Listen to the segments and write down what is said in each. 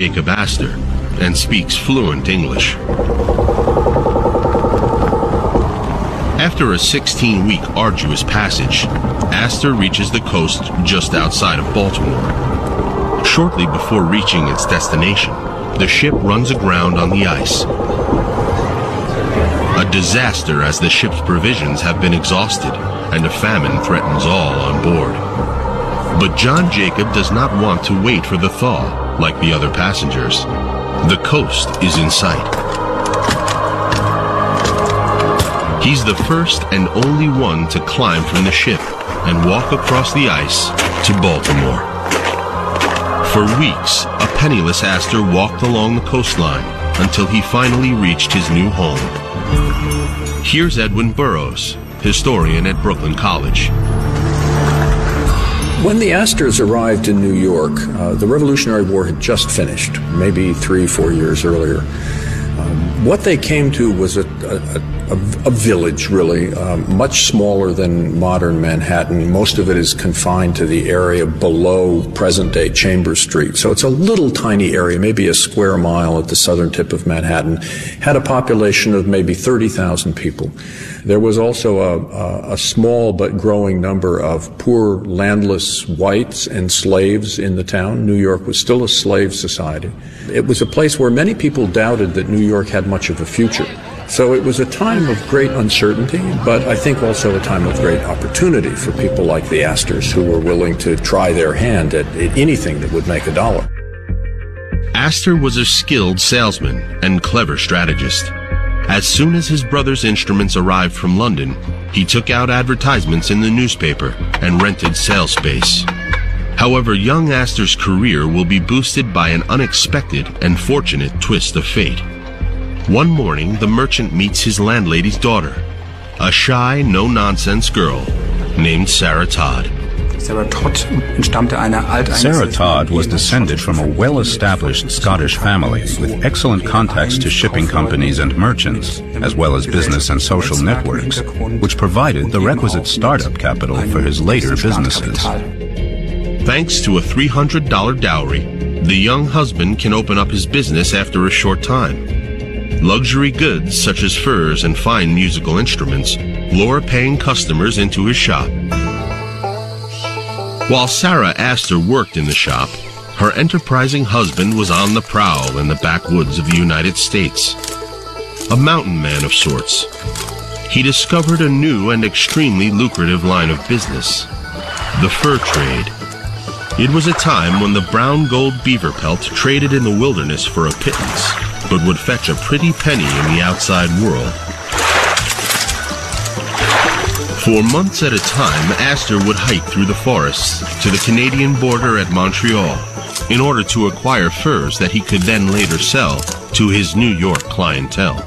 Jacob Astor and speaks fluent English. After a 16-week arduous passage, Astor reaches the coast just outside of Baltimore. Shortly before reaching its destination, the ship runs aground on the ice. A disaster, as the ship's provisions have been exhausted and a famine threatens all on board. But John Jacob does not want to wait for the thaw like the other passengers. The coast is in sight. He's the first and only one to climb from the ship and walk across the ice to Baltimore. For weeks, a penniless Astor walked along the coastline until he finally reached his new home. Here's Edwin Burrows, historian at Brooklyn College. When the Astors arrived in New York, the Revolutionary War had just finished, maybe 3-4 years earlier. What they came to was a village, really, much smaller than modern Manhattan. Most of it is confined to the area below present-day Chambers Street. So it's a little tiny area, maybe a square mile at the southern tip of Manhattan. Had a population of maybe 30,000 people. There was also a small but growing number of poor, landless whites and slaves in the town. New York was still a slave society. It was a place where many people doubted that New York had much of a future. So it was a time of great uncertainty, but I think also a time of great opportunity for people like the Astors who were willing to try their hand at anything that would make a dollar. Astor was a skilled salesman and clever strategist. As soon as his brother's instruments arrived from London, he took out advertisements in the newspaper and rented sales space. However, young Astor's career will be boosted by an unexpected and fortunate twist of fate. One morning, the merchant meets his landlady's daughter, a shy, no-nonsense girl named Sarah Todd. Sarah Todd was descended from a well-established Scottish family with excellent contacts to shipping companies and merchants, as well as business and social networks, which provided the requisite startup capital for his later businesses. Thanks to a $300 dowry, the young husband can open up his business after a short time. Luxury goods such as furs and fine musical instruments lure paying customers into his shop. While Sarah Astor worked in the shop, her enterprising husband was on the prowl in the backwoods of the United States. A mountain man of sorts, he discovered a new and extremely lucrative line of business, the fur trade. It was a time when the brown gold beaver pelt traded in the wilderness for a pittance, but would fetch a pretty penny in the outside world. For months at a time, Astor would hike through the forests to the Canadian border at Montreal in order to acquire furs that he could then later sell to his New York clientele.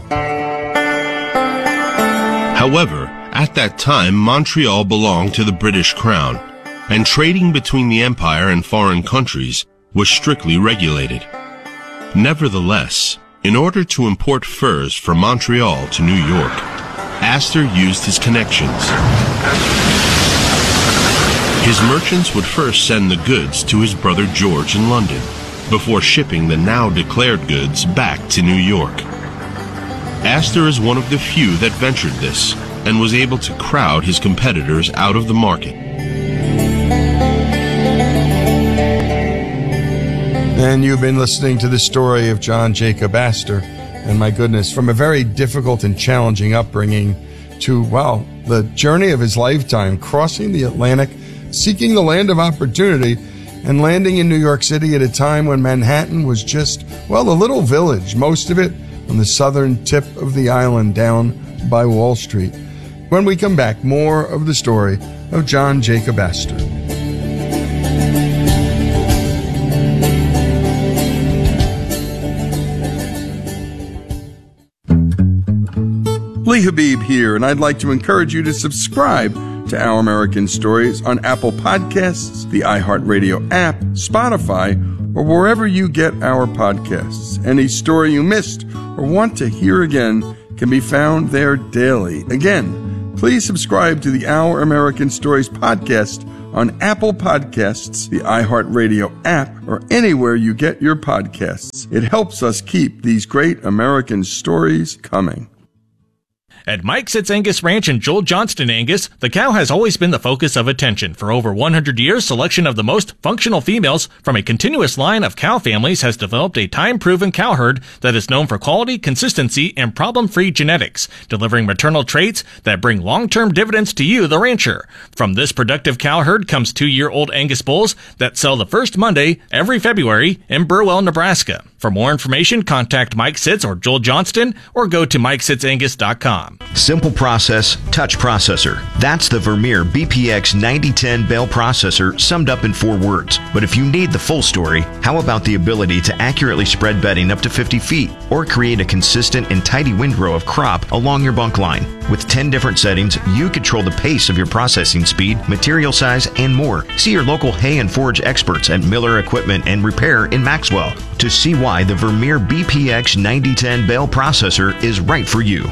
However, at that time, Montreal belonged to the British Crown, and trading between the empire and foreign countries was strictly regulated. Nevertheless, in order to import furs from Montreal to New York, Astor used his connections. His merchants would first send the goods to his brother George in London, before shipping the now declared goods back to New York. Astor is one of the few that ventured this, and was able to crowd his competitors out of the market. And you've been listening to the story of John Jacob Astor. And my goodness, from a very difficult and challenging upbringing to, wow, the journey of his lifetime, crossing the Atlantic, seeking the land of opportunity, and landing in New York City at a time when Manhattan was just, well, a little village, most of it on the southern tip of the island down by Wall Street. When we come back, more of the story of John Jacob Astor. Lee Habib here, and I'd like to encourage you to subscribe to Our American Stories on Apple Podcasts, the iHeartRadio app, Spotify, or wherever you get our podcasts. Any story you missed or want to hear again can be found there daily. Again, please subscribe to the Our American Stories podcast on Apple Podcasts, the iHeartRadio app, or anywhere you get your podcasts. It helps us keep these great American stories coming. At Mike Sitz Angus Ranch in Joel Johnston, Angus, the cow has always been the focus of attention. For over 100 years, selection of the most functional females from a continuous line of cow families has developed a time-proven cow herd that is known for quality, consistency, and problem-free genetics, delivering maternal traits that bring long-term dividends to you, the rancher. From this productive cow herd comes 2-year-old Angus bulls that sell the first Monday every February in Burwell, Nebraska. For more information, contact Mike Sitz or Joel Johnston or go to MikeSitzAngus.com. Simple process, touch processor. That's the Vermeer BPX 9010 bale processor summed up in 4 words. But if you need the full story, how about the ability to accurately spread bedding up to 50 feet or create a consistent and tidy windrow of crop along your bunk line? With 10 different settings, you control the pace of your processing speed, material size, and more. See your local hay and forage experts at Miller Equipment and Repair in Maxwell to see why the Vermeer BPX 9010 bale processor is right for you.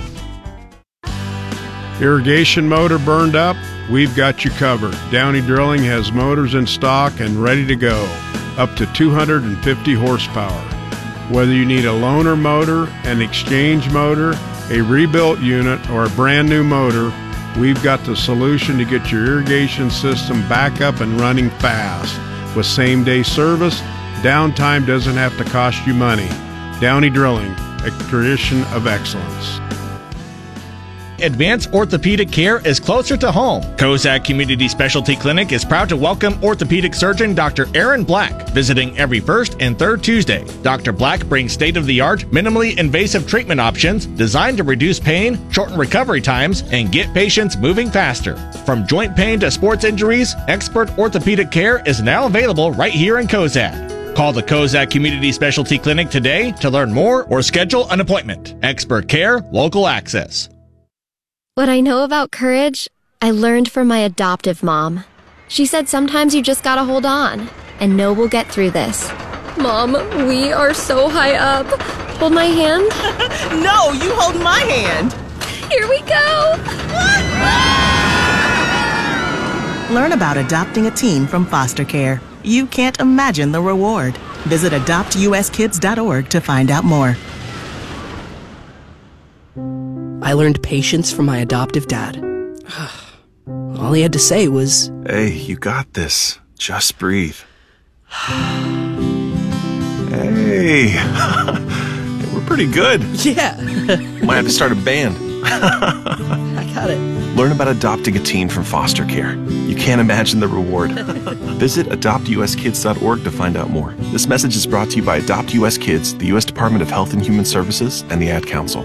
Irrigation motor burned up? We've got you covered. Downey Drilling has motors in stock and ready to go, up to 250 horsepower. Whether you need a loaner motor, an exchange motor, a rebuilt unit, or a brand new motor, we've got the solution to get your irrigation system back up and running fast. With same-day service, downtime doesn't have to cost you money. Downey Drilling, a tradition of excellence. Advanced orthopedic care is closer to home. Kozak Community Specialty Clinic is proud to welcome orthopedic surgeon Dr. Aaron Black, visiting every first and third Tuesday. Dr. Black brings state-of-the-art, minimally invasive treatment options designed to reduce pain, shorten recovery times, and get patients moving faster. From joint pain to sports injuries, expert orthopedic care is now available right here in Kozak. Call the Kozak Community Specialty Clinic today to learn more or schedule an appointment. Expert care, local access. What I know about courage, I learned from my adoptive mom. She said sometimes you just gotta hold on and know we'll get through this. Mom, we are so high up. Hold my hand. No, you hold my hand. Here we go. Learn about adopting a teen from foster care. You can't imagine the reward. Visit adoptuskids.org to find out more. I learned patience from my adoptive dad. All he had to say was, "Hey, you got this. Just breathe." Hey, we're pretty good. Yeah. Might have to start a band. I got it. Learn about adopting a teen from foster care. You can't imagine the reward. Visit adoptuskids.org to find out more. This message is brought to you by Adopt US Kids, the U.S. Department of Health and Human Services, and the Ad Council.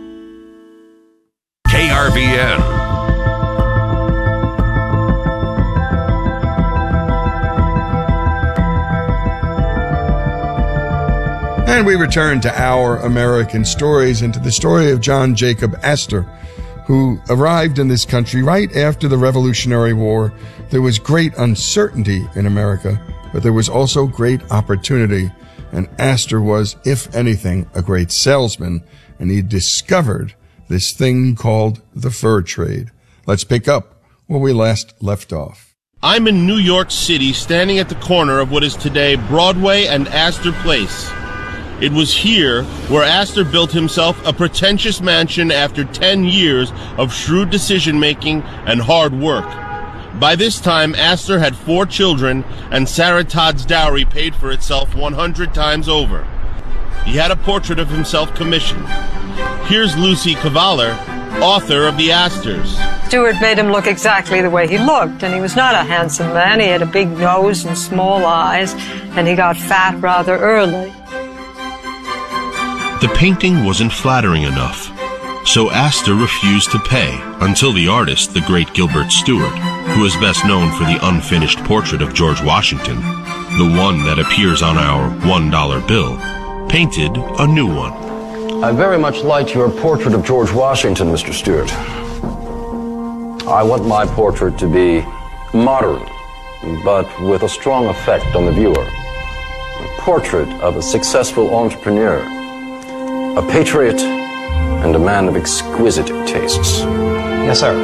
KRVN. And we return to our American stories and to the story of John Jacob Astor, who arrived in this country right after the Revolutionary War. There was great uncertainty in America, but there was also great opportunity. And Astor was, if anything, a great salesman, and he discovered this thing called the fur trade. Let's pick up where we last left off. I'm in New York City, standing at the corner of what is today Broadway and Astor Place. It was here where Astor built himself a pretentious mansion after 10 years of shrewd decision-making and hard work. By this time, Astor had 4 children, and Sarah Todd's dowry paid for itself 100 times over. He had a portrait of himself commissioned. Here's Lucy Cavallo, author of The Astors. Stewart made him look exactly the way he looked, and he was not a handsome man. He had a big nose and small eyes, and he got fat rather early. The painting wasn't flattering enough, so Astor refused to pay until the artist, the great Gilbert Stuart, who is best known for the unfinished portrait of George Washington, the one that appears on our $1 bill, painted a new one. I very much liked your portrait of George Washington, Mr. Stewart. I want my portrait to be modern, but with a strong effect on the viewer. A portrait of a successful entrepreneur, a patriot, and a man of exquisite tastes. Yes, sir.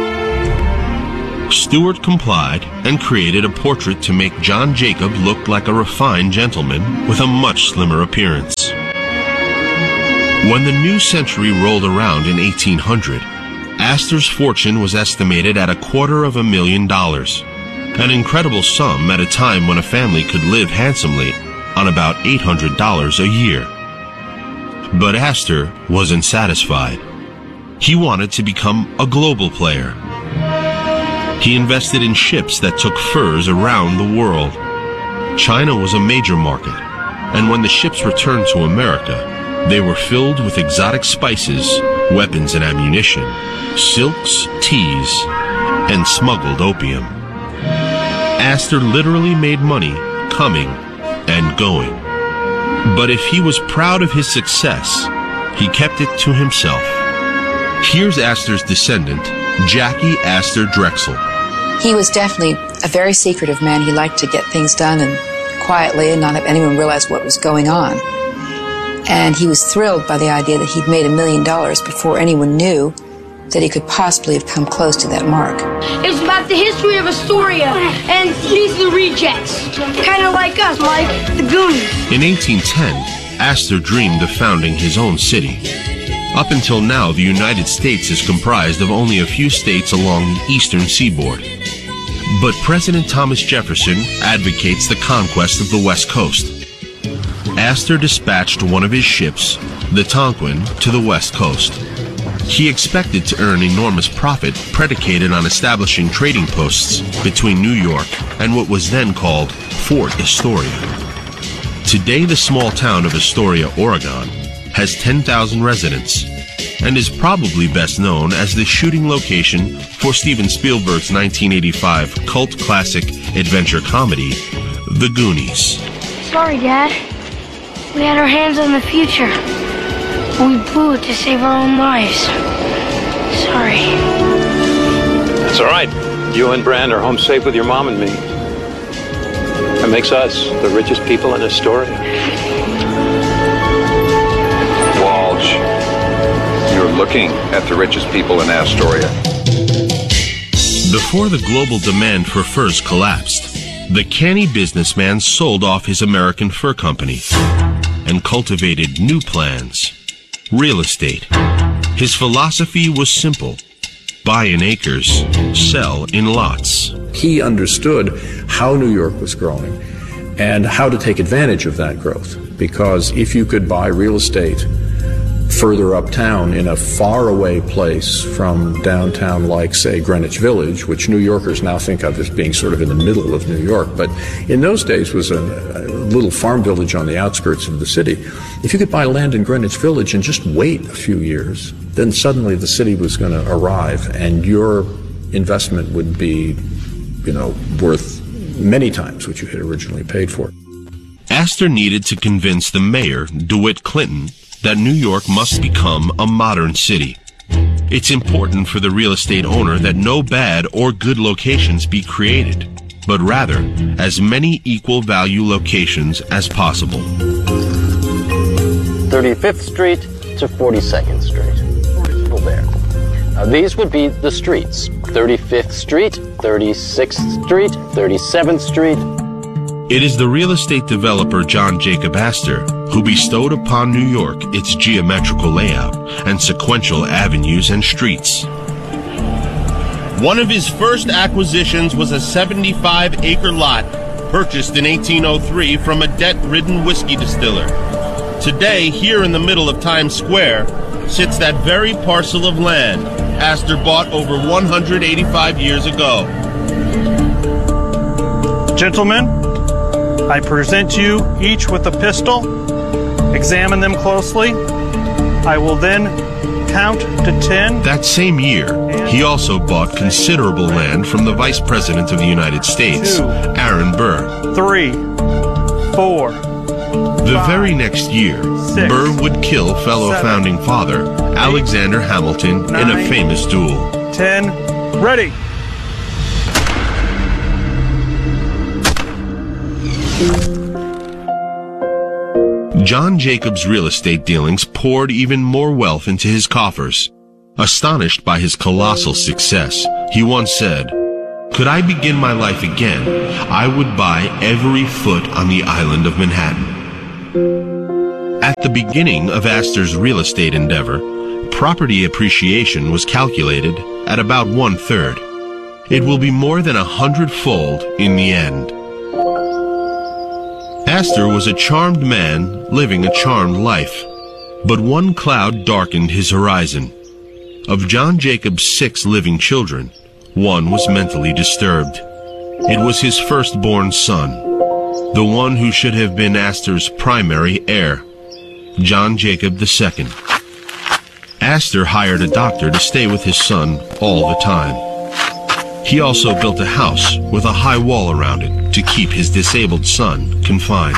Stewart complied and created a portrait to make John Jacob look like a refined gentleman with a much slimmer appearance. When the new century rolled around in 1800, Astor's fortune was estimated at $250,000, an incredible sum at a time when a family could live handsomely on about $800 a year. But Astor wasn't satisfied. He wanted to become a global player. He invested in ships that took furs around the world. China was a major market, and when the ships returned to America, they were filled with exotic spices, weapons and ammunition, silks, teas, and smuggled opium. Astor literally made money coming and going. But if he was proud of his success, he kept it to himself. Here's Astor's descendant, Jackie Astor Drexel. He was definitely a very secretive man. He liked to get things done and quietly and not have anyone realize what was going on. And he was thrilled by the idea that he'd made $1 million before anyone knew that he could possibly have come close to that mark. It's about the history of Astoria, and these are the rejects. Kind of like us, Mike, the Goonies. In 1810, Astor dreamed of founding his own city. Up until now, the United States is comprised of only a few states along the eastern seaboard. But President Thomas Jefferson advocates the conquest of the West Coast. Astor dispatched one of his ships, the Tonquin, to the West Coast. He expected to earn enormous profit predicated on establishing trading posts between New York and what was then called Fort Astoria. Today, the small town of Astoria, Oregon, has 10,000 residents and is probably best known as the shooting location for Steven Spielberg's 1985 cult classic adventure comedy, The Goonies. Sorry, Dad. We had our hands on the future. We blew it to save our own lives. Sorry. That's all right. You and Brand are home safe with your mom and me. That makes us the richest people in Astoria. Walsh, you're looking at the richest people in Astoria. Before the global demand for furs collapsed, the canny businessman sold off his American fur company and cultivated new plans. Real estate. His philosophy was simple. Buy in acres, sell in lots. He understood how New York was growing and how to take advantage of that growth. Because if you could buy real estate further uptown in a faraway place from downtown, like, say, Greenwich Village, which New Yorkers now think of as being sort of in the middle of New York, but in those days was a little farm village on the outskirts of the city. If you could buy land in Greenwich Village and just wait a few years, then suddenly the city was going to arrive and your investment would be, worth many times what you had originally paid for. Astor needed to convince the mayor, DeWitt Clinton, that New York must become a modern city. It's important for the real estate owner that no bad or good locations be created, but rather as many equal value locations as possible. 35th Street to 42nd Street. There. Now, these would be the streets. 35th Street, 36th Street, 37th Street. It is the real estate developer John Jacob Astor who bestowed upon New York its geometrical layout and sequential avenues and streets. One of his first acquisitions was a 75-acre lot purchased in 1803 from a debt-ridden whiskey distiller. Today, here in the middle of Times Square, sits that very parcel of land Astor bought over 185 years ago. Gentlemen, I present you each with a pistol. Examine them closely. I will then count to 10. That same year, he also bought considerable land from the Vice President of the United States, Aaron Burr. 3, 4. The very next year, Burr would kill fellow founding father, Alexander Hamilton, in a famous duel. 10. Ready. John Jacob's real estate dealings poured even more wealth into his coffers. Astonished by his colossal success, he once said, "Could I begin my life again, I would buy every foot on the island of Manhattan." At the beginning of Astor's real estate endeavor, property appreciation was calculated at about 1/3. It will be more than 100-fold in the end. Astor was a charmed man living a charmed life, but one cloud darkened his horizon. Of John Jacob's 6 living children, one was mentally disturbed. It was his firstborn son, the one who should have been Astor's primary heir, John Jacob II. Astor hired a doctor to stay with his son all the time. He also built a house with a high wall around it to keep his disabled son confined.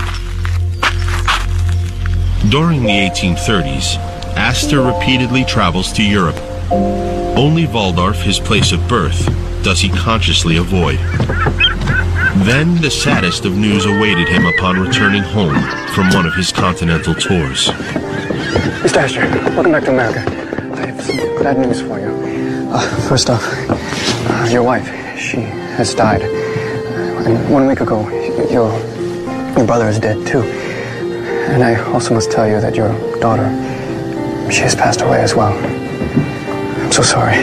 During the 1830s, Astor repeatedly travels to Europe. Only Waldorf, his place of birth, does he consciously avoid. Then the saddest of news awaited him upon returning home from one of his continental tours. Mr. Astor, welcome back to America. I have some bad news for you. First off, your wife, she has died. And 1 week ago, your brother is dead too. And I also must tell you that your daughter, she has passed away as well. I'm so sorry.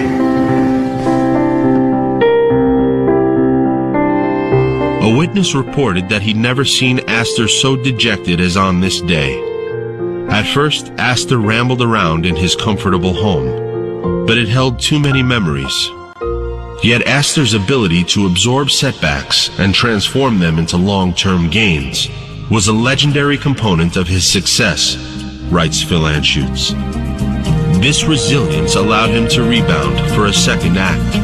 A witness reported that he'd never seen Astor so dejected as on this day. At first, Astor rambled around in his comfortable home, but it held too many memories. Yet Astor's ability to absorb setbacks and transform them into long-term gains was a legendary component of his success, writes Phil Anschutz. This resilience allowed him to rebound for a second act.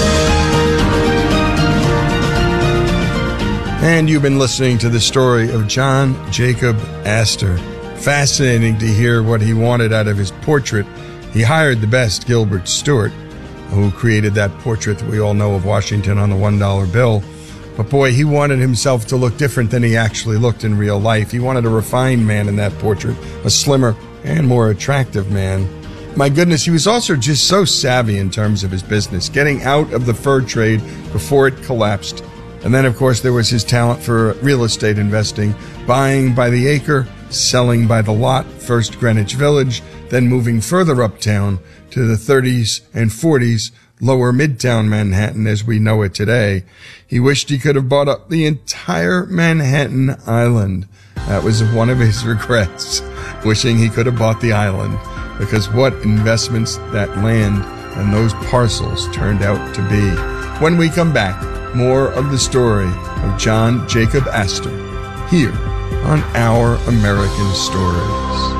And you've been listening to the story of John Jacob Astor. Fascinating to hear what he wanted out of his portrait. He hired the best, Gilbert Stuart, who created that portrait that we all know of Washington on the $1 bill. But boy, he wanted himself to look different than he actually looked in real life. He wanted a refined man in that portrait, a slimmer and more attractive man. My goodness, he was also just so savvy in terms of his business, getting out of the fur trade before it collapsed. And then, of course, there was his talent for real estate investing, buying by the acre, selling by the lot, first Greenwich Village, then moving further uptown to the 30s and 40s, lower Midtown Manhattan as we know it today. He wished he could have bought up the entire Manhattan Island. That was one of his regrets, wishing he could have bought the island, because what investments that land and those parcels turned out to be. When we come back, more of the story of John Jacob Astor here on Our American Stories.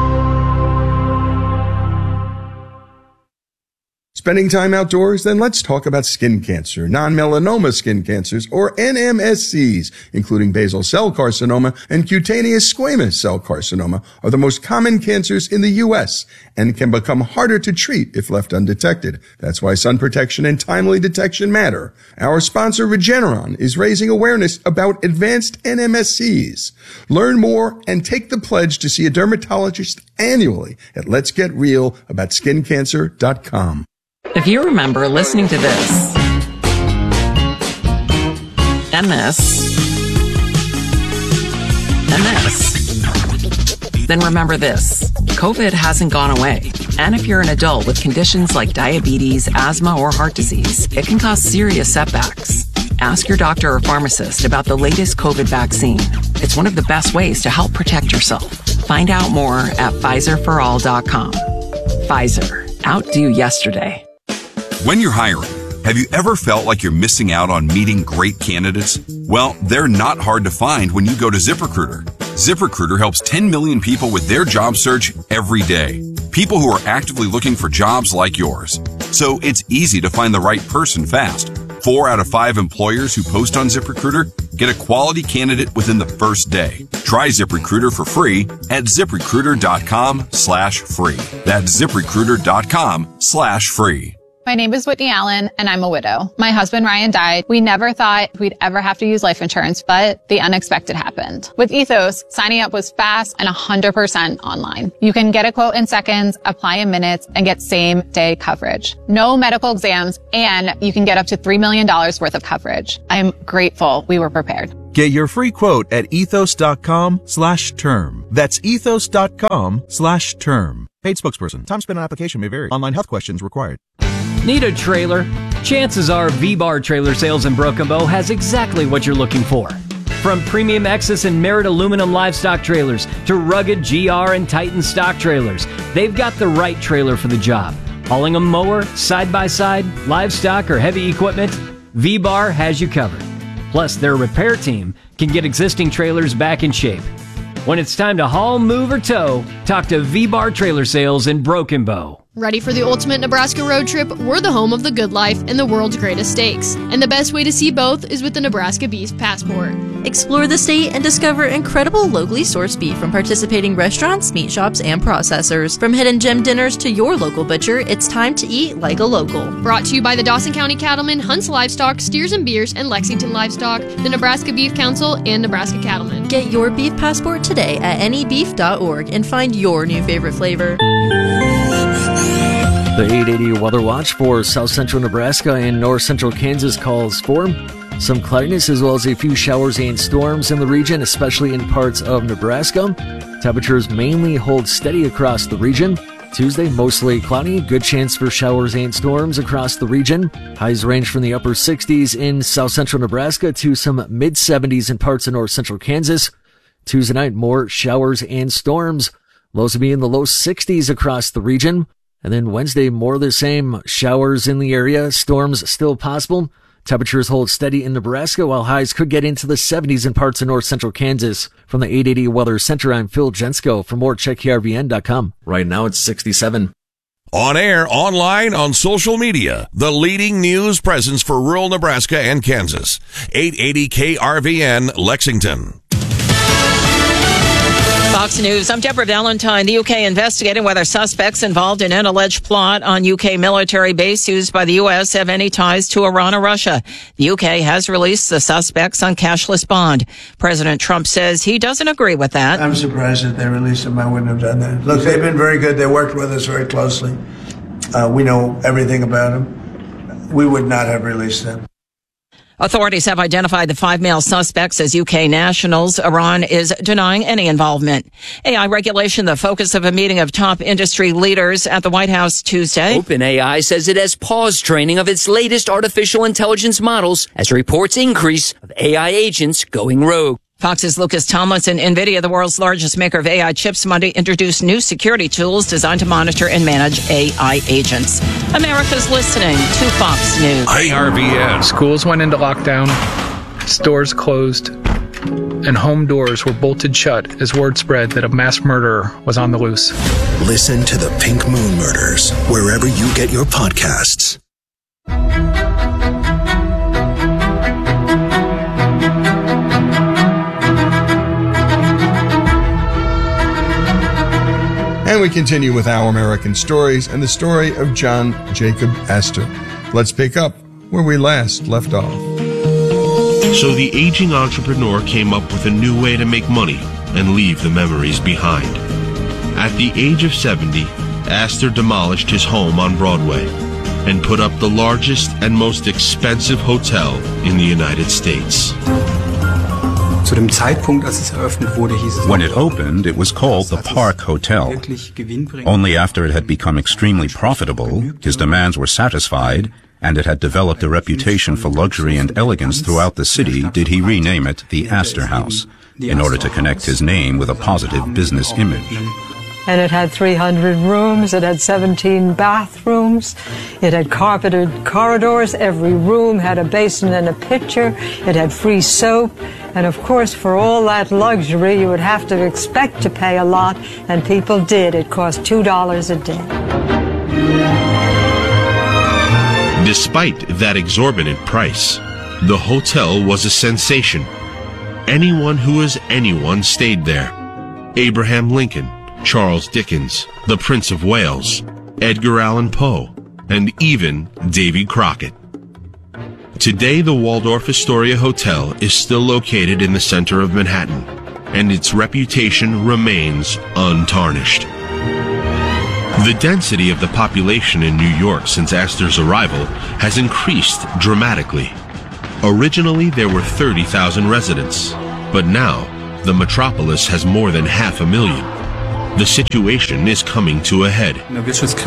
Spending time outdoors? Then let's talk about skin cancer. Non-melanoma skin cancers, or NMSCs, including basal cell carcinoma and cutaneous squamous cell carcinoma, are the most common cancers in the U.S. and can become harder to treat if left undetected. That's why sun protection and timely detection matter. Our sponsor, Regeneron, is raising awareness about advanced NMSCs. Learn more and take the pledge to see a dermatologist annually at letsgetrealaboutSkinCancer.com. If you remember listening to this, and this, and this, then remember this. COVID hasn't gone away. And if you're an adult with conditions like diabetes, asthma, or heart disease, it can cause serious setbacks. Ask your doctor or pharmacist about the latest COVID vaccine. It's one of the best ways to help protect yourself. Find out more at PfizerForAll.com. Pfizer. Outdo yesterday. When you're hiring, have you ever felt like you're missing out on meeting great candidates? Well, they're not hard to find when you go to ZipRecruiter. ZipRecruiter helps 10 million people with their job search every day. People who are actively looking for jobs like yours. So it's easy to find the right person fast. 4 out of 5 employers who post on ZipRecruiter get a quality candidate within the first day. Try ZipRecruiter for free at ZipRecruiter.com/free. That's ZipRecruiter.com/free. My name is Whitney Allen, and I'm a widow. My husband, Ryan, died. We never thought we'd ever have to use life insurance, but the unexpected happened. With Ethos, signing up was fast and 100% online. You can get a quote in seconds, apply in minutes, and get same-day coverage. No medical exams, and you can get up to $3 million worth of coverage. I'm grateful we were prepared. Get your free quote at ethos.com/term. That's ethos.com/term. Paid spokesperson. Time spent on application may vary. Online health questions required. Need a trailer? Chances are V-Bar Trailer Sales in Broken Bow has exactly what you're looking for. From premium Exus and Merit aluminum livestock trailers to rugged GR and Titan stock trailers, they've got the right trailer for the job. Hauling a mower, side-by-side, livestock, or heavy equipment, V-Bar has you covered. Plus, their repair team can get existing trailers back in shape. When it's time to haul, move, or tow, talk to V-Bar Trailer Sales in Broken Bow. Ready for the ultimate Nebraska road trip? We're the home of the good life and the world's greatest steaks. And the best way to see both is with the Nebraska Beef Passport. Explore the state and discover incredible locally sourced beef from participating restaurants, meat shops, and processors. From hidden gem dinners to your local butcher, it's time to eat like a local. Brought to you by the Dawson County Cattlemen, Hunts Livestock, Steers and Beers, and Lexington Livestock, the Nebraska Beef Council, and Nebraska Cattlemen. Get your beef passport today at anybeef.org and find your new favorite flavor. The 880 Weather Watch for south central Nebraska and north central Kansas calls for some cloudiness as well as a few showers and storms in the region, especially in parts of Nebraska. Temperatures mainly hold steady across the region. Tuesday, mostly cloudy, good chance for showers and storms across the region. Highs range from the upper 60s in south central Nebraska to some mid 70s in parts of north central Kansas. Tuesday night, more showers and storms. Lows will be in the low 60s across the region. And then Wednesday, more of the same. Showers in the area, storms still possible. Temperatures hold steady in Nebraska, while highs could get into the 70s in parts of north central Kansas. From the 880 Weather Center, I'm Phil Jensko. For more, check KRVN.com. Right now, it's 67. On air, online, on social media, the leading news presence for rural Nebraska and Kansas. 880 KRVN, Lexington. Fox News, I'm Deborah Valentine. The UK investigating whether suspects involved in an alleged plot on UK military base used by the US have any ties to Iran or Russia. The UK has released the suspects on cashless bond. President Trump says he doesn't agree with that. I'm surprised that they released them. I wouldn't have done that. Look, they've been very good. They worked with us very closely. We know everything about them. We would not have released them. Authorities have identified the 5 male suspects as UK nationals. Iran is denying any involvement. AI regulation, the focus of a meeting of top industry leaders at the White House Tuesday. OpenAI says it has paused training of its latest artificial intelligence models as reports increase of AI agents going rogue. Fox's Lucas Tomlinson. NVIDIA, the world's largest maker of AI chips, Monday introduced new security tools designed to monitor and manage AI agents. America's listening to Fox News. KRVN. Schools went into lockdown, stores closed, and home doors were bolted shut as word spread that a mass murderer was on the loose. Listen to the Pink Moon Murders wherever you get your podcasts. And we continue with Our American Stories and the story of John Jacob Astor. Let's pick up where we last left off. So the aging entrepreneur came up with a new way to make money and leave the memories behind. At the age of 70, Astor demolished his home on Broadway and put up the largest and most expensive hotel in the United States. When it opened, it was called the Park Hotel. Only after it had become extremely profitable, his demands were satisfied, and it had developed a reputation for luxury and elegance throughout the city, did he rename it the Astor House, in order to connect his name with a positive business image. And it had 300 rooms, it had 17 bathrooms, it had carpeted corridors, every room had a basin and a pitcher, it had free soap, and of course for all that luxury you would have to expect to pay a lot, and people did. It cost $2 a day. Despite that exorbitant price, the hotel was a sensation. Anyone who was anyone stayed there. Abraham Lincoln, Charles Dickens, the Prince of Wales, Edgar Allan Poe, and even Davy Crockett. Today, the Waldorf Astoria Hotel is still located in the center of Manhattan, and its reputation remains untarnished. The density of the population in New York since Astor's arrival has increased dramatically. Originally, there were 30,000 residents, but now the metropolis has more than 500,000. The situation is coming to a head. In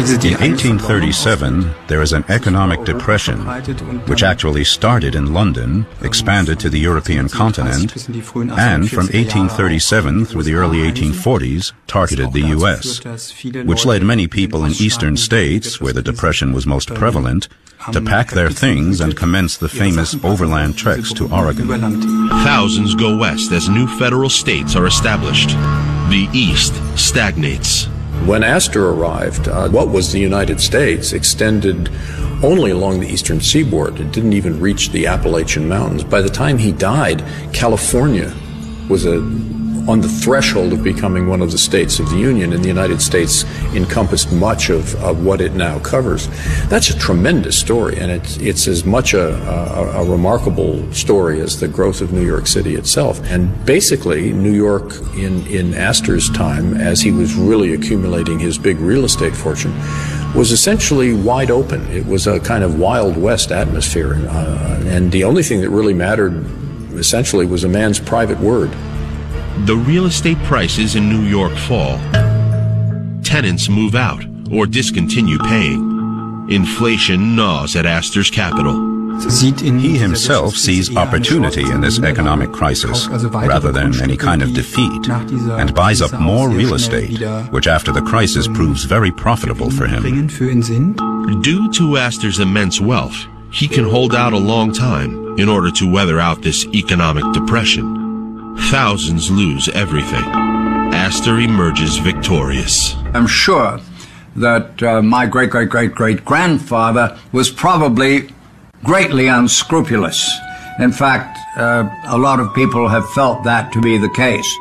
1837, there is an economic depression, which actually started in London, expanded to the European continent, and from 1837 through the early 1840s targeted the U.S., which led many people in eastern states, where the depression was most prevalent, to pack their things and commence the famous overland treks to Oregon. Thousands go west as new federal states are established. The East stagnates. When Astor arrived, what was the United States extended only along the eastern seaboard. It didn't even reach the Appalachian Mountains. By the time he died, California was on the threshold of becoming one of the states of the Union, and the United States encompassed much of what it now covers. That's a tremendous story, and it's as much a remarkable story as the growth of New York City itself. And basically, New York in Astor's time, as he was really accumulating his big real estate fortune, was essentially wide open. It was a kind of Wild West atmosphere, and the only thing that really mattered, essentially, was a man's private word. The real estate prices in New York fall. Tenants move out or discontinue paying. Inflation gnaws at Astor's capital. He himself sees opportunity in this economic crisis rather than any kind of defeat, and buys up more real estate, which after the crisis proves very profitable for him. Due to Astor's immense wealth, he can hold out a long time in order to weather out this economic depression. Thousands lose everything. Astor emerges victorious. I'm sure that my great-great-great-great-grandfather was probably greatly unscrupulous. In fact, a lot of people have felt that to be the case.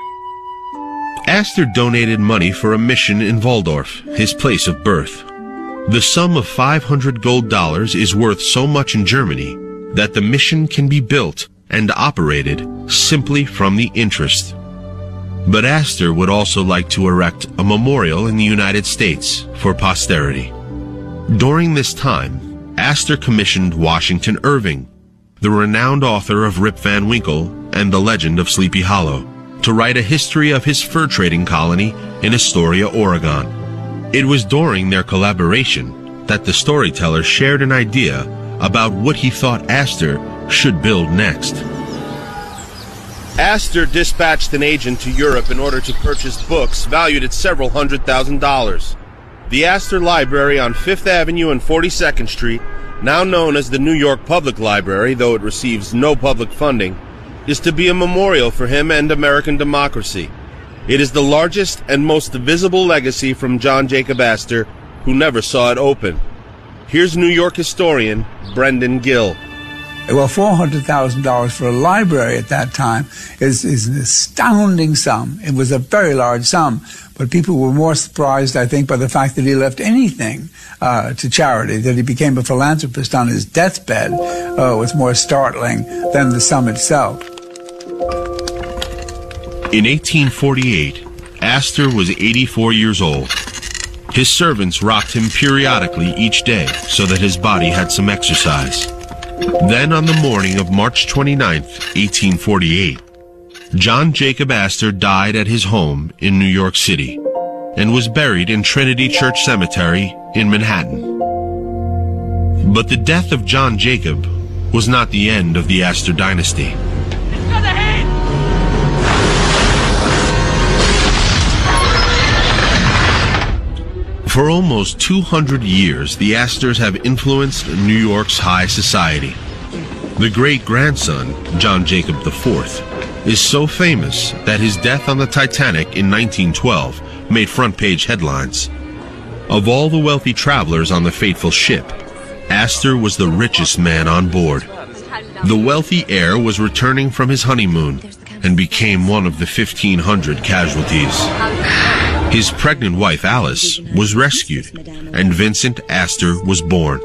Astor donated money for a mission in Waldorf, his place of birth. The sum of 500 gold dollars is worth so much in Germany that the mission can be built and operated simply from the interest. But Astor would also like to erect a memorial in the United States for posterity. During this time, Astor commissioned Washington Irving, the renowned author of Rip Van Winkle and The Legend of Sleepy Hollow, to write a history of his fur trading colony in Astoria, Oregon. It was during their collaboration that the storyteller shared an idea about what he thought Astor should build next. Astor dispatched an agent to Europe in order to purchase books valued at several $100,000. The Astor Library on 5th Avenue and 42nd Street, now known as the New York Public Library, though it receives no public funding, is to be a memorial for him and American democracy. It is the largest and most visible legacy from John Jacob Astor, who never saw it open. Here's New York historian Brendan Gill. Well, $400,000 for a library at that time is an astounding sum. It was a very large sum, but people were more surprised, I think, by the fact that he left anything to charity, that he became a philanthropist on his deathbed was more startling than the sum itself. In 1848, Astor was 84 years old. His servants rocked him periodically each day so that his body had some exercise. Then on the morning of March 29, 1848, John Jacob Astor died at his home in New York City and was buried in Trinity Church Cemetery in Manhattan. But the death of John Jacob was not the end of the Astor dynasty. For almost 200 years, the Astors have influenced New York's high society. The great-grandson, John Jacob IV, is so famous that his death on the Titanic in 1912 made front-page headlines. Of all the wealthy travelers on the fateful ship, Astor was the richest man on board. The wealthy heir was returning from his honeymoon and became one of the 1,500 casualties. His pregnant wife, Alice, was rescued, and Vincent Astor was born.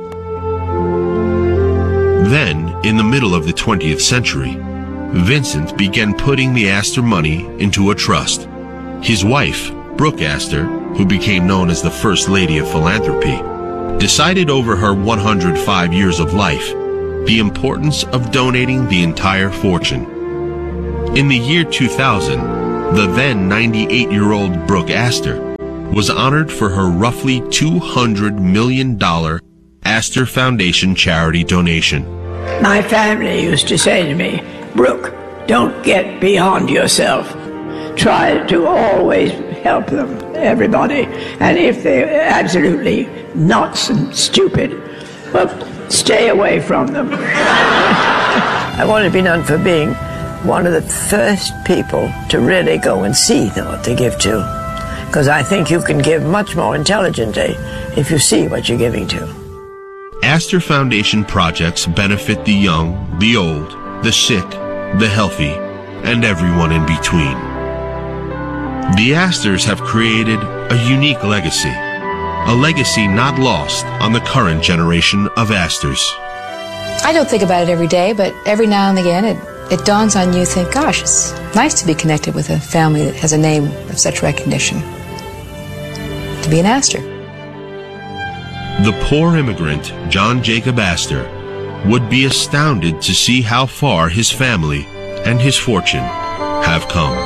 Then, in the middle of the 20th century, Vincent began putting the Astor money into a trust. His wife, Brooke Astor, who became known as the First Lady of Philanthropy, decided over her 105 years of life the importance of donating the entire fortune. In the year 2000, the then 98-year-old Brooke Astor was honored for her roughly $200 million Astor Foundation charity donation. My family used to say to me, Brooke, don't get beyond yourself. Try to always help them, everybody. And if they're absolutely nuts and stupid, well, stay away from them. I want to be known for being one of the first people to really go and see what they give to. Because I think you can give much more intelligently if you see what you're giving to. Astor Foundation projects benefit the young, the old, the sick, the healthy, and everyone in between. The Astors have created a unique legacy, a legacy not lost on the current generation of Astors. I don't think about it every day, but every now and again it dawns on you, think, gosh, it's nice to be connected with a family that has a name of such recognition. To be an Astor. The poor immigrant, John Jacob Astor, would be astounded to see how far his family and his fortune have come.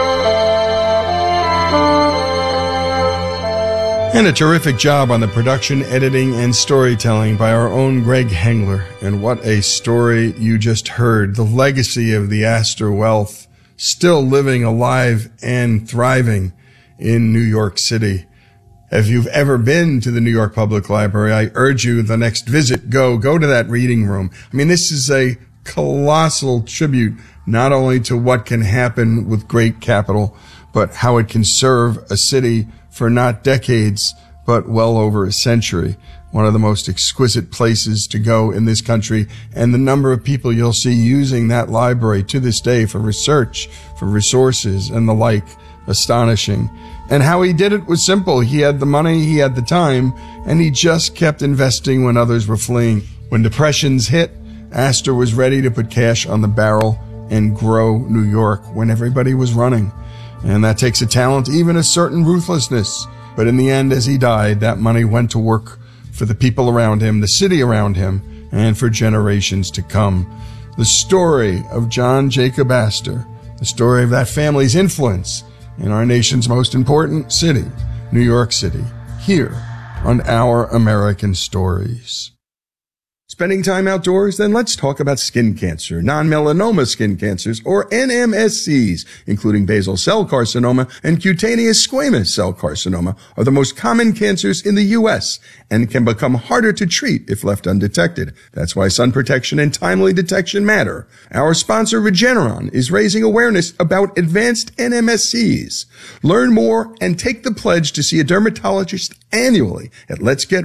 And a terrific job on the production, editing, and storytelling by our own Greg Hengler. And what a story you just heard. The legacy of the Astor wealth still living alive and thriving in New York City. If you've ever been to the New York Public Library, I urge you the next visit, go to that reading room. I mean, this is a colossal tribute, not only to what can happen with great capital, but how it can serve a city for not decades, but well over a century. One of the most exquisite places to go in this country, and the number of people you'll see using that library to this day for research, for resources, and the like, astonishing. And how he did it was simple. He had the money, he had the time, and he just kept investing when others were fleeing. When depressions hit, Astor was ready to put cash on the barrel and grow New York when everybody was running. And that takes a talent, even a certain ruthlessness. But in the end, as he died, that money went to work for the people around him, the city around him, and for generations to come. The story of John Jacob Astor, the story of that family's influence in our nation's most important city, New York City, here on Our American Stories. Spending time outdoors? Then let's talk about skin cancer, non-melanoma skin cancers, or NMSCs, including basal cell carcinoma and cutaneous squamous cell carcinoma, are the most common cancers in the U.S. and can become harder to treat if left undetected. That's why sun protection and timely detection matter. Our sponsor, Regeneron, is raising awareness about advanced NMSCs. Learn more and take the pledge to see a dermatologist annually at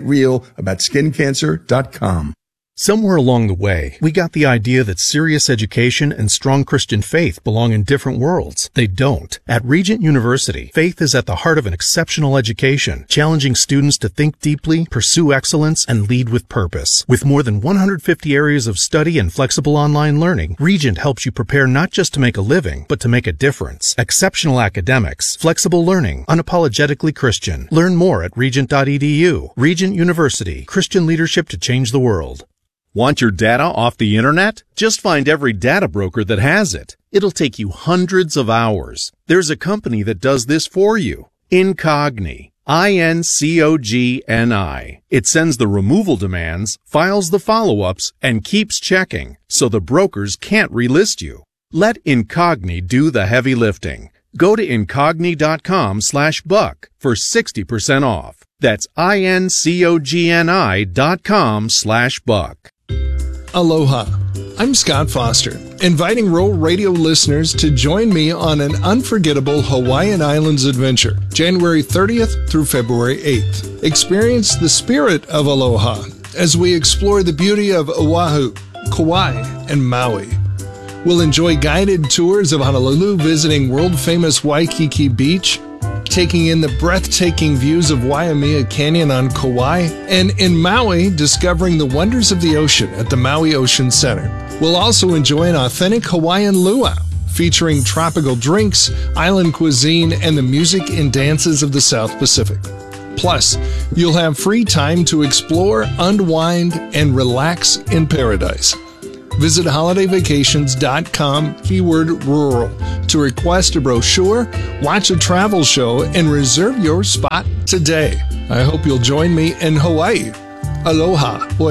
letsgetrealaboutSkinCancer.com. Somewhere along the way, we got the idea that serious education and strong Christian faith belong in different worlds. They don't. At Regent University, faith is at the heart of an exceptional education, challenging students to think deeply, pursue excellence, and lead with purpose. With more than 150 areas of study and flexible online learning, Regent helps you prepare not just to make a living, but to make a difference. Exceptional academics, flexible learning, unapologetically Christian. Learn more at regent.edu. Regent University, Christian leadership to change the world. Want your data off the internet? Just find every data broker that has it. It'll take you hundreds of hours. There's a company that does this for you. Incogni. INCOGNI. It sends the removal demands, files the follow-ups, and keeps checking, so the brokers can't relist you. Let Incogni do the heavy lifting. Go to incogni.com/buck for 60% off. That's INCOGNI.com/buck. Aloha. I'm Scott Foster, inviting Roll Radio listeners to join me on an unforgettable Hawaiian Islands adventure, January 30th through February 8th. Experience the spirit of aloha as we explore the beauty of Oahu, Kauai, and Maui. We'll enjoy guided tours of Honolulu, visiting world-famous Waikiki Beach, taking in the breathtaking views of Waimea Canyon on Kauai, and in Maui, discovering the wonders of the ocean at the Maui Ocean Center. We'll also enjoy an authentic Hawaiian luau, featuring tropical drinks, island cuisine, and the music and dances of the South Pacific. Plus, you'll have free time to explore, unwind, and relax in paradise. Visit holidayvacations.com, keyword rural, to request a brochure, watch a travel show, and reserve your spot today. I hope you'll join me in Hawaii. Aloha, Hawaii.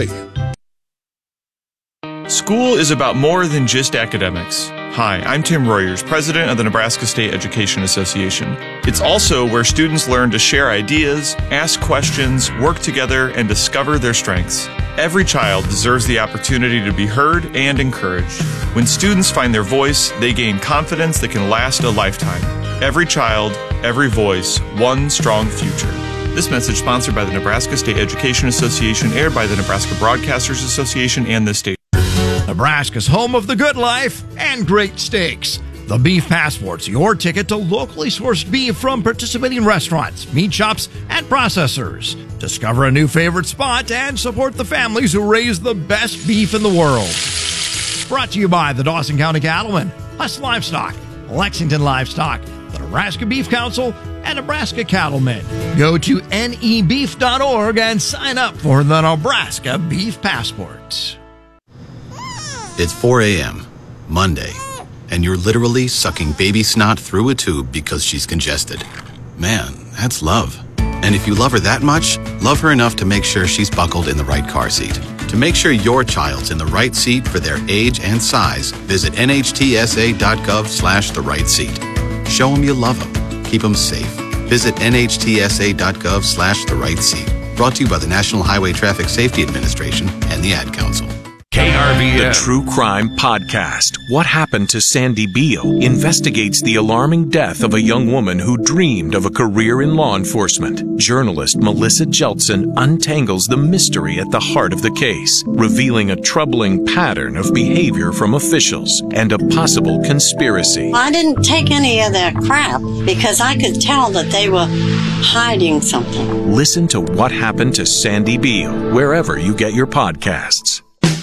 School is about more than just academics. Hi, I'm Tim Royers, president of the Nebraska State Education Association. It's also where students learn to share ideas, ask questions, work together, and discover their strengths. Every child deserves the opportunity to be heard and encouraged. When students find their voice, they gain confidence that can last a lifetime. Every child, every voice, one strong future. This message sponsored by the Nebraska State Education Association, aired by the Nebraska Broadcasters Association and this station. Nebraska's home of the good life and great steaks. The Beef Passport's your ticket to locally sourced beef from participating restaurants, meat shops, and processors. Discover a new favorite spot and support the families who raise the best beef in the world. Brought to you by the Dawson County Cattlemen, Huss Livestock, Lexington Livestock, the Nebraska Beef Council, and Nebraska Cattlemen. Go to nebeef.org and sign up for the Nebraska Beef Passport. It's 4 a.m., Monday, and you're literally sucking baby snot through a tube because she's congested. Man, that's love. And if you love her that much, love her enough to make sure she's buckled in the right car seat. To make sure your child's in the right seat for their age and size, visit nhtsa.gov/the right seat. Show them you love them. Keep them safe. Visit nhtsa.gov/the right seat. Brought to you by the National Highway Traffic Safety Administration and the Ad Council. KRVN. The True Crime Podcast, What Happened to Sandy Beale, investigates the alarming death of a young woman who dreamed of a career in law enforcement. Journalist Melissa Jeltsin untangles the mystery at the heart of the case, revealing a troubling pattern of behavior from officials and a possible conspiracy. I didn't take any of that crap because I could tell that they were hiding something. Listen to What Happened to Sandy Beale, wherever you get your podcasts.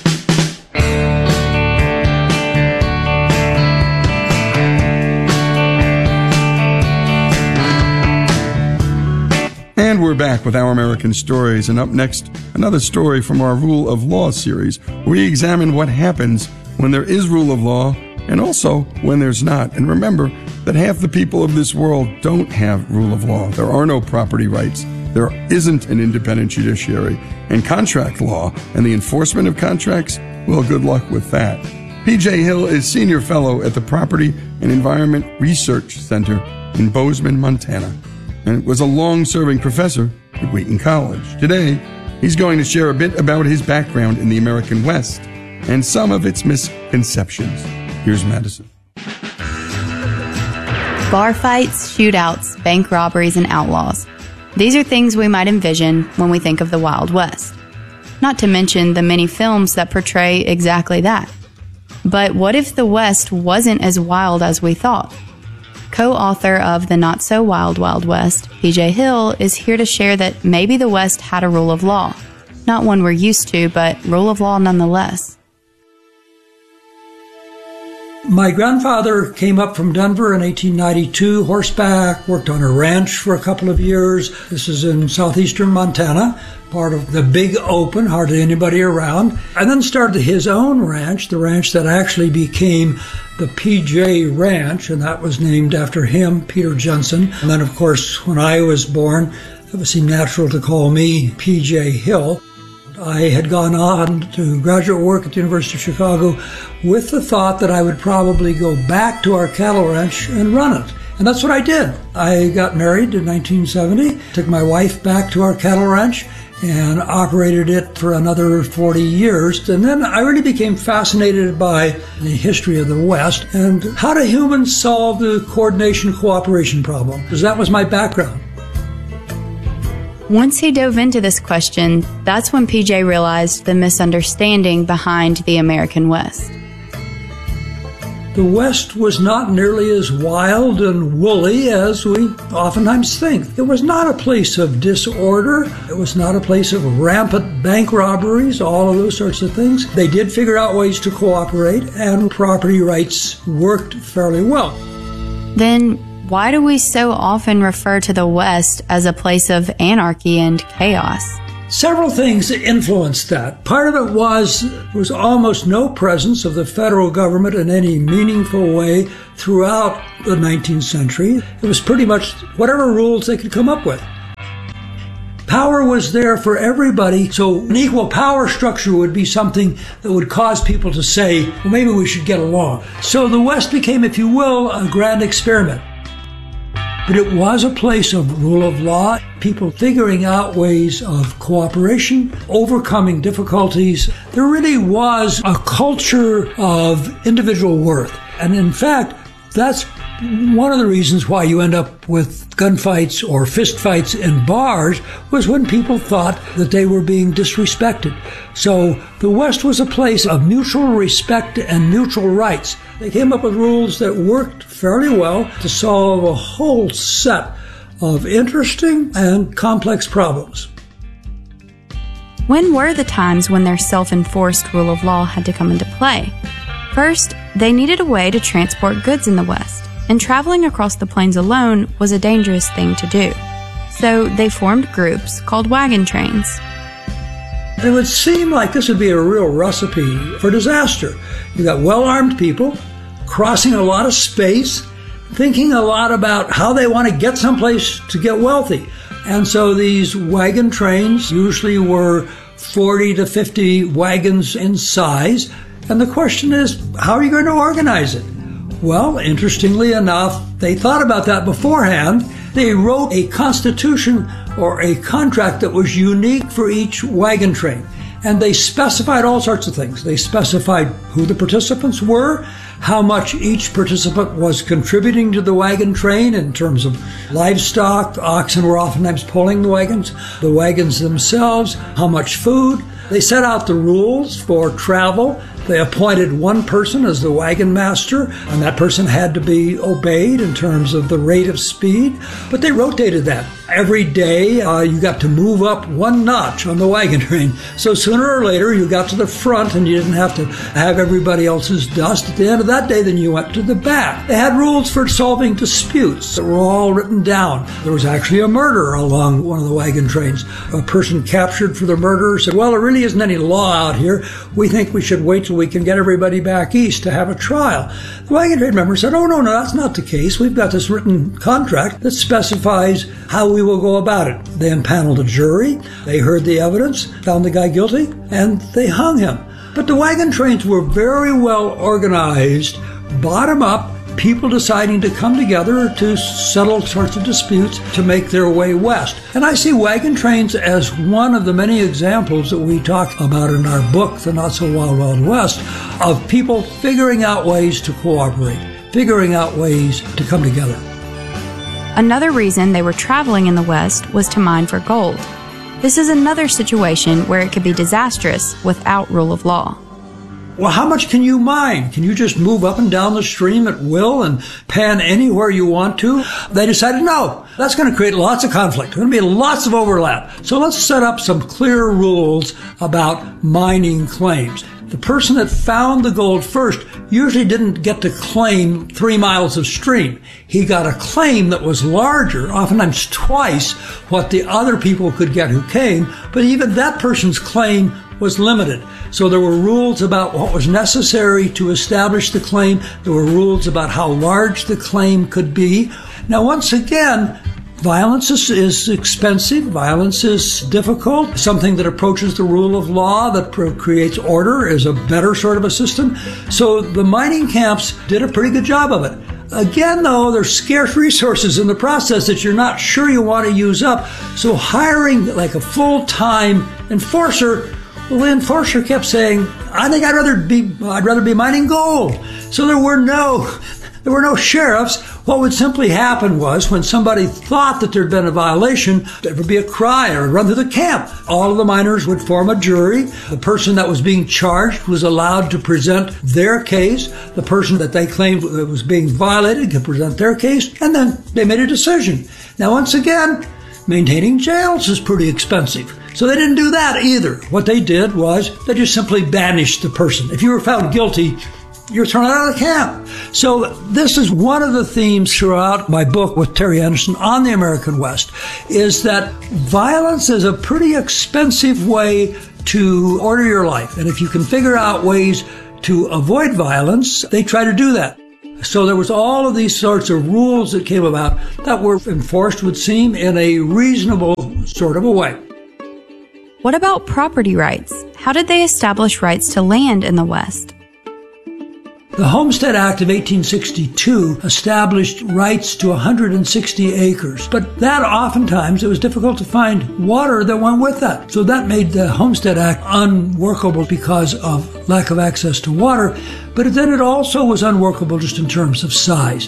And we're back with Our American Stories, and up next, another story from our Rule of Law series. We examine what happens when there is rule of law and also when there's not. And remember that half the people of this world don't have rule of law. There are no property rights. There isn't an independent judiciary. And contract law and the enforcement of contracts, well, good luck with that. P.J. Hill is Senior Fellow at the Property and Environment Research Center in Bozeman, Montana, and was a long-serving professor at Wheaton College. Today, he's going to share a bit about his background in the American West and some of its misconceptions. Here's Madison. Bar fights, shootouts, bank robberies, and outlaws. These are things we might envision when we think of the Wild West. Not to mention the many films that portray exactly that. But what if the West wasn't as wild as we thought? Co-author of The Not So Wild Wild West, P.J. Hill, is here to share that maybe the West had a rule of law. Not one we're used to, but rule of law nonetheless. My grandfather came up from Denver in 1892, horseback, worked on a ranch for a couple of years. This is in southeastern Montana, part of the big open, hardly anybody around. And then started his own ranch, the ranch that actually became the PJ Ranch, and that was named after him, Peter Jensen. And then, of course, when I was born, it seemed natural to call me PJ Hill. I had gone on to graduate work at the University of Chicago with the thought that I would probably go back to our cattle ranch and run it. And that's what I did. I got married in 1970, took my wife back to our cattle ranch, and operated it for another 40 years. And then I really became fascinated by the history of the West and how do humans solve the coordination cooperation problem, because that was my background. Once he dove into this question, that's when PJ realized the misunderstanding behind the American West. The West was not nearly as wild and woolly as we oftentimes think. It was not a place of disorder. It was not a place of rampant bank robberies, all of those sorts of things. They did figure out ways to cooperate, and property rights worked fairly well. Then why do we so often refer to the West as a place of anarchy and chaos? Several things influenced that. Part of it was there was almost no presence of the federal government in any meaningful way throughout the 19th century. It was pretty much whatever rules they could come up with. Power was there for everybody, so an equal power structure would be something that would cause people to say, well, maybe we should get along. So the West became, if you will, a grand experiment. But it was a place of rule of law, people figuring out ways of cooperation, overcoming difficulties. There really was a culture of individual worth. And in fact, that's one of the reasons why you end up with gunfights or fistfights in bars was when people thought that they were being disrespected. So the West was a place of mutual respect and mutual rights. They came up with rules that worked fairly well to solve a whole set of interesting and complex problems. When were the times when their self-enforced rule of law had to come into play? First, they needed a way to transport goods in the West, and traveling across the plains alone was a dangerous thing to do. So they formed groups called wagon trains. It would seem like this would be a real recipe for disaster. You got well-armed people crossing a lot of space, thinking a lot about how they want to get someplace to get wealthy. And so these wagon trains usually were 40 to 50 wagons in size. And the question is, how are you going to organize it? Well, interestingly enough, they thought about that beforehand. They wrote a constitution or a contract that was unique for each wagon train. And they specified all sorts of things. They specified who the participants were, how much each participant was contributing to the wagon train in terms of livestock. Oxen were oftentimes pulling the wagons themselves, how much food. They set out the rules for travel. They appointed one person as the wagon master, and that person had to be obeyed in terms of the rate of speed. But they rotated that. Every day, you got to move up one notch on the wagon train. So sooner or later, you got to the front, and you didn't have to have everybody else's dust. At the end of that day, then you went to the back. They had rules for solving disputes that were all written down. There was actually a murder along one of the wagon trains. A person captured for the murder said, well, there really isn't any law out here. We think we should wait till we can get everybody back east to have a trial. The wagon train member said, oh, no, that's not the case. We've got this written contract that specifies how we will go about it. They impaneled a jury. They heard the evidence, found the guy guilty, and they hung him. But the wagon trains were very well organized, bottom up, people deciding to come together to settle sorts of disputes to make their way west. And I see wagon trains as one of the many examples that we talk about in our book, The Not So Wild Wild West, of people figuring out ways to cooperate, figuring out ways to come together. Another reason they were traveling in the West was to mine for gold. This is another situation where it could be disastrous without rule of law. Well, how much can you mine? Can you just move up and down the stream at will and pan anywhere you want to? They decided, no, that's going to create lots of conflict. There's going to be lots of overlap. So let's set up some clear rules about mining claims. The person that found the gold first usually didn't get to claim 3 miles of stream. He got a claim that was larger, oftentimes twice what the other people could get who came, but even that person's claim was limited. So there were rules about what was necessary to establish the claim. There were rules about how large the claim could be. Now, once again, violence is expensive. Violence is difficult. Something that approaches the rule of law, that creates order, is a better sort of a system. So the mining camps did a pretty good job of it. Again, though, there's scarce resources in the process that you're not sure you want to use up. So hiring like a full-time enforcer, well, the enforcer kept saying, I think I'd rather be mining gold. So there were no sheriffs. What would simply happen was when somebody thought that there'd been a violation, there would be a cry or run through the camp. All of the miners would form a jury. The person that was being charged was allowed to present their case. The person that they claimed was being violated could present their case, and then they made a decision. Now, once again, maintaining jails is pretty expensive. So they didn't do that either. What they did was they just simply banished the person. If you were found guilty, you're thrown out of the camp. So this is one of the themes throughout my book with Terry Anderson on the American West, is that violence is a pretty expensive way to order your life. And if you can figure out ways to avoid violence, they try to do that. So there was all of these sorts of rules that came about that were enforced, would seem, in a reasonable sort of a way. What about property rights? How did they establish rights to land in the West? The Homestead Act of 1862 established rights to 160 acres, but that oftentimes it was difficult to find water that went with that. So that made the Homestead Act unworkable because of lack of access to water, but then it also was unworkable just in terms of size.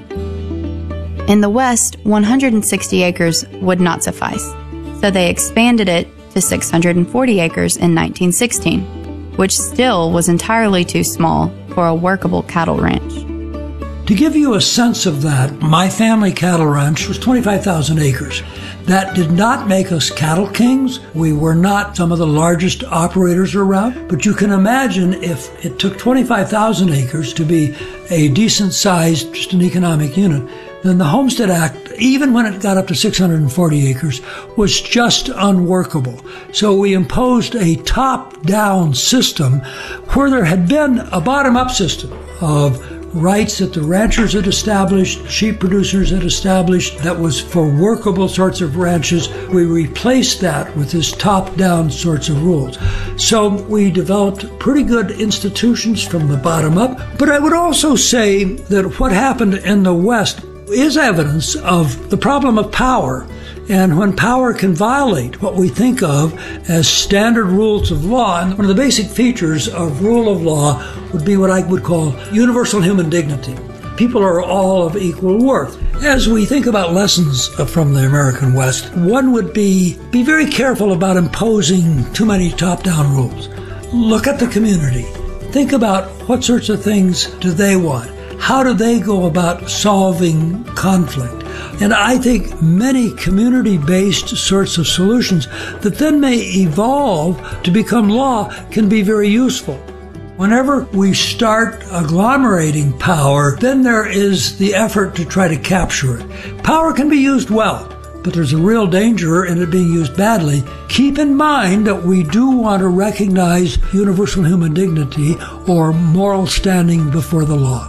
In the West, 160 acres would not suffice, so they expanded it to 640 acres in 1916, which still was entirely too small for a workable cattle ranch. To give you a sense of that, my family cattle ranch was 25,000 acres. That did not make us cattle kings. We were not some of the largest operators around, but you can imagine if it took 25,000 acres to be a decent sized, just an economic unit, then the Homestead Act, even when it got up to 640 acres, was just unworkable. So we imposed a top-down system where there had been a bottom-up system of rights that the ranchers had established, sheep producers had established, that was for workable sorts of ranches. We replaced that with this top-down sorts of rules. So we developed pretty good institutions from the bottom up. But I would also say that what happened in the West is evidence of the problem of power. And when power can violate what we think of as standard rules of law, and one of the basic features of rule of law would be what I would call universal human dignity. People are all of equal worth. As we think about lessons from the American West, one would be very careful about imposing too many top-down rules. Look at the community. Think about what sorts of things do they want. How do they go about solving conflict? And I think many community-based sorts of solutions that then may evolve to become law can be very useful. Whenever we start agglomerating power, then there is the effort to try to capture it. Power can be used well, but there's a real danger in it being used badly. Keep in mind that we do want to recognize universal human dignity or moral standing before the law.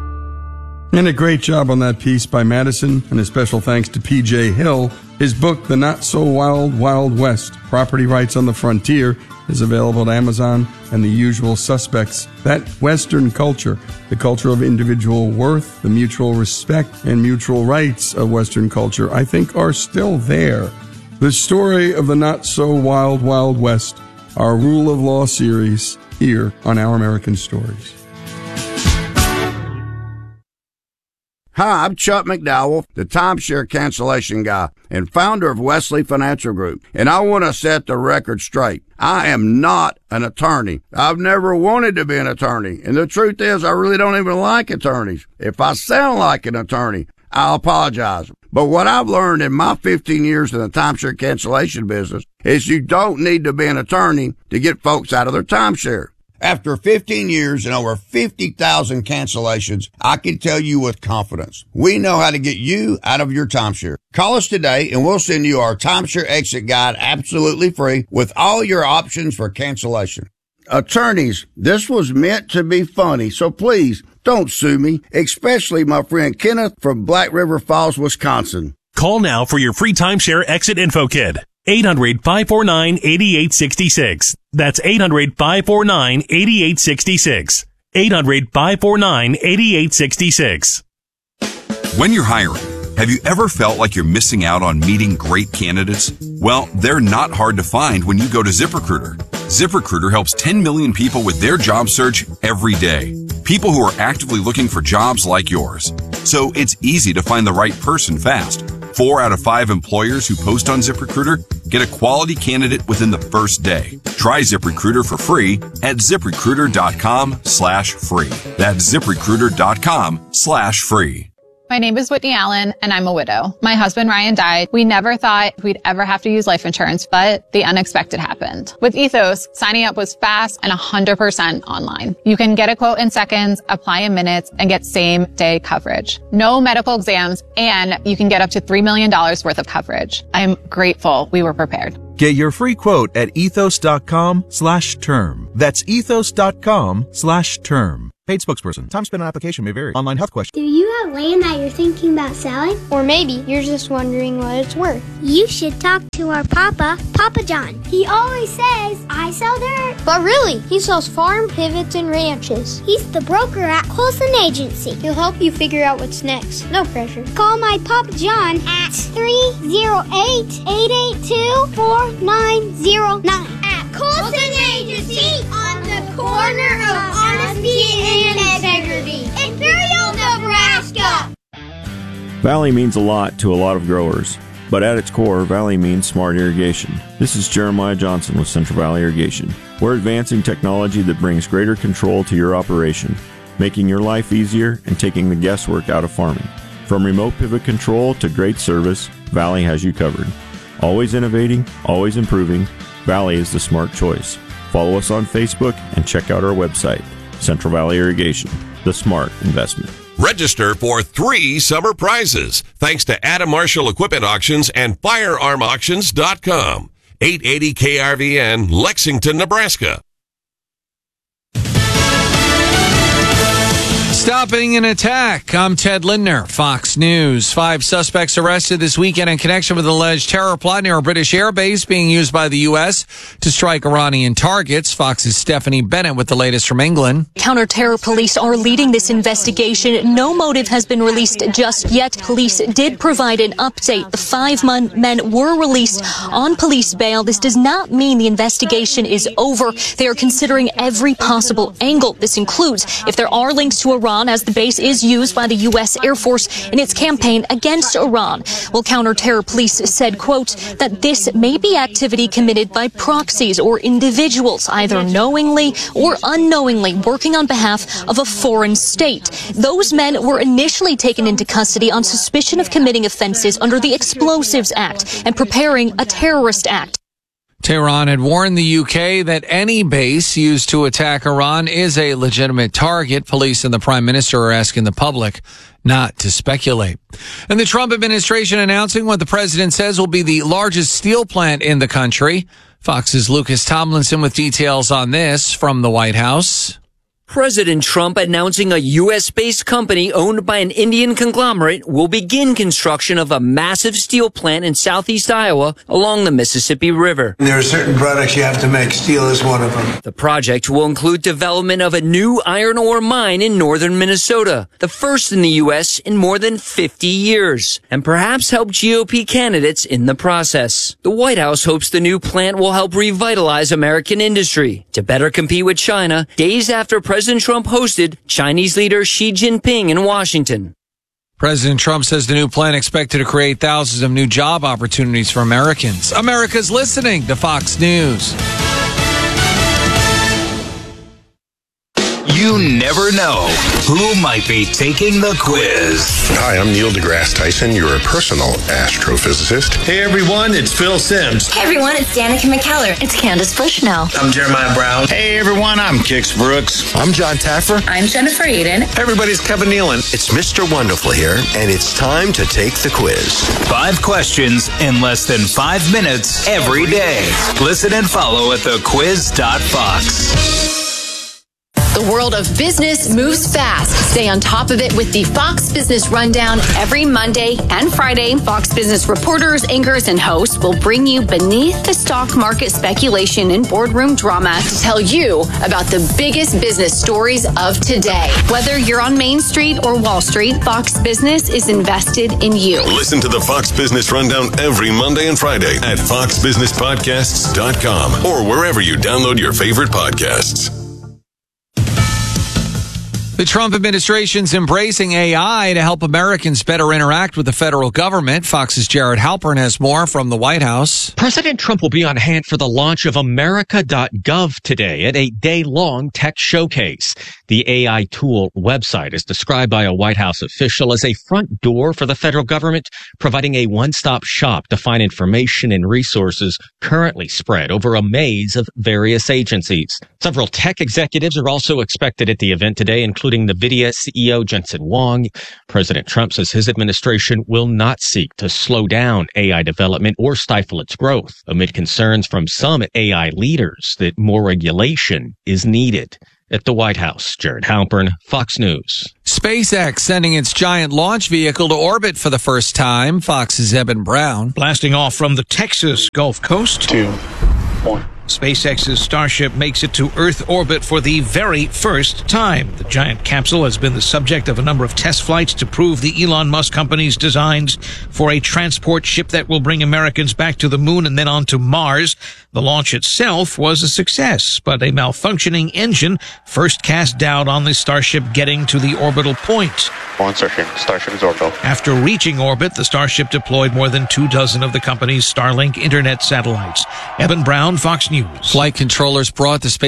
And a great job on that piece by Madison, and a special thanks to P.J. Hill. His book, The Not So Wild Wild West, Property Rights on the Frontier, is available at Amazon, and The Usual Suspects. That Western culture, the culture of individual worth, the mutual respect and mutual rights of Western culture, I think are still there. The story of the Not So Wild Wild West, our Rule of Law series, here on Our American Stories. Hi, I'm Chuck McDowell, the timeshare cancellation guy and founder of Wesley Financial Group, and I want to set the record straight. I am not an attorney. I've never wanted to be an attorney, and the truth is I really don't even like attorneys. If I sound like an attorney, I'll apologize. But what I've learned in my 15 years in the timeshare cancellation business is you don't need to be an attorney to get folks out of their timeshare. After 15 years and over 50,000 cancellations, I can tell you with confidence, we know how to get you out of your timeshare. Call us today and we'll send you our timeshare exit guide absolutely free with all your options for cancellation. Attorneys, this was meant to be funny, so please don't sue me, especially my friend Kenneth from Black River Falls, Wisconsin. Call now for your free timeshare exit info kit. 800-549-8866. That's 800-549-8866. 800-549-8866. When you're hiring, have you ever felt like you're missing out on meeting great candidates? Well, they're not hard to find when you go to ZipRecruiter. ZipRecruiter helps 10 million people with their job search every day. People who are actively looking for jobs like yours. So it's easy to find the right person fast. 4 out of 5 employers who post on ZipRecruiter get a quality candidate within the first day. Try ZipRecruiter for free at ZipRecruiter.com/free. That's ZipRecruiter.com/free. My name is Whitney Allen, and I'm a widow. My husband, Ryan, died. We never thought we'd ever have to use life insurance, but the unexpected happened. With Ethos, signing up was fast and 100% online. You can get a quote in seconds, apply in minutes, and get same-day coverage. No medical exams, and you can get up to $3 million worth of coverage. I'm grateful we were prepared. Get your free quote at ethos.com/term. That's ethos.com/term. Paid spokesperson. Time spent on application may vary. Online health question. Do you have land that you're thinking about selling? Or maybe you're just wondering what it's worth. You should talk to our Papa John. He always says, I sell dirt. But really, he sells farm pivots and ranches. He's the broker at Colson Agency. He'll help you figure out what's next. No pressure. Call my Papa John at 308-882-4909. At Colson Agency on the corner of honesty and integrity. Imperial, Nebraska. Valley means a lot to a lot of growers, but at its core, Valley means smart irrigation. This is Jeremiah Johnson with Central Valley Irrigation. We're advancing technology that brings greater control to your operation, making your life easier and taking the guesswork out of farming. From remote pivot control to great service, Valley has you covered. Always innovating, always improving, Valley is the smart choice. Follow us on Facebook and check out our website, Central Valley Irrigation, the smart investment. Register for 3 summer prizes thanks to Adam Marshall Equipment Auctions and FirearmAuctions.com. 880 KRVN, Lexington, Nebraska. Stopping an attack. I'm Ted Lindner, Fox News. 5 suspects arrested this weekend in connection with an alleged terror plot near a British air base being used by the U.S. to strike Iranian targets. Fox's Stephanie Bennett with the latest from England. Counter-terror police are leading this investigation. No motive has been released just yet. Police did provide an update. The 5 men were released on police bail. This does not mean the investigation is over. They are considering every possible angle. This includes if there are links to Iran, as the base is used by the U.S. Air Force in its campaign against Iran. Well, counter-terror police said, quote, that this may be activity committed by proxies or individuals, either knowingly or unknowingly working on behalf of a foreign state. Those men were initially taken into custody on suspicion of committing offenses under the Explosives Act and preparing a terrorist act. Tehran had warned the UK that any base used to attack Iran is a legitimate target. Police and the Prime Minister are asking the public not to speculate. And the Trump administration announcing what the president says will be the largest steel plant in the country. Fox's Lucas Tomlinson with details on this from the White House. President Trump announcing a U.S.-based company owned by an Indian conglomerate will begin construction of a massive steel plant in southeast Iowa along the Mississippi River. There are certain products you have to make. Steel is one of them. The project will include development of a new iron ore mine in northern Minnesota, the first in the U.S. in more than 50 years, and perhaps help GOP candidates in the process. The White House hopes the new plant will help revitalize American industry to better compete with China days after President Trump hosted Chinese leader Xi Jinping in Washington. President Trump says the new plan expected to create thousands of new job opportunities for Americans. America's listening to Fox News. You never know who might be taking the quiz. Hi, I'm Neil deGrasse Tyson, your personal astrophysicist. Hey everyone, it's Phil Simms. Hey everyone, it's Danica McKellar. It's Candace Bushnell. I'm Jeremiah Brown. Hey everyone, I'm Kix Brooks. I'm John Taffer. I'm Jennifer Aiden. Hey everybody, it's Kevin Nealon. It's Mr. Wonderful here, and it's time to take the quiz. 5 questions in less than 5 minutes every day. Listen and follow at thequiz.fox. The world of business moves fast. Stay on top of it with the Fox Business Rundown every Monday and Friday. Fox Business reporters, anchors, and hosts will bring you beneath the stock market speculation and boardroom drama to tell you about the biggest business stories of today. Whether you're on Main Street or Wall Street, Fox Business is invested in you. Listen to the Fox Business Rundown every Monday and Friday at foxbusinesspodcasts.com or wherever you download your favorite podcasts. The Trump administration's embracing AI to help Americans better interact with the federal government. Fox's Jared Halpern has more from the White House. President Trump will be on hand for the launch of America.gov today at a day-long tech showcase. The AI tool website is described by a White House official as a front door for the federal government, providing a one-stop shop to find information and resources currently spread over a maze of various agencies. Several tech executives are also expected at the event today, including NVIDIA CEO Jensen Huang. President Trump says his administration will not seek to slow down AI development or stifle its growth, amid concerns from some AI leaders that more regulation is needed. At the White House, Jared Halpern, Fox News. SpaceX sending its giant launch vehicle to orbit for the first time. Fox's Eben Brown. Blasting off from the Texas Gulf Coast. 2, 1. SpaceX's Starship makes it to Earth orbit for the very first time. The giant capsule has been the subject of a number of test flights to prove the Elon Musk company's designs for a transport ship that will bring Americans back to the moon and then on to Mars. The launch itself was a success, but a malfunctioning engine first cast doubt on the Starship getting to the orbital point. On searching. Starship is orbital. After reaching orbit, the Starship deployed more than 24 of the company's Starlink internet satellites. Eben Brown, Fox News. Flight controllers brought the space